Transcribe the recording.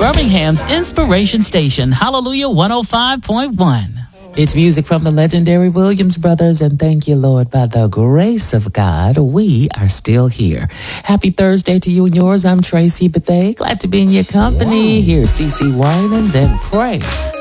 Birmingham's Inspiration Station, Hallelujah 105.1. It's music from the legendary Williams Brothers, and thank you, Lord, by the grace of God, we are still here. Happy Thursday to you and yours. I'm Tracy Bethea. Glad to be in your company. Here's CeCe Winans and Pray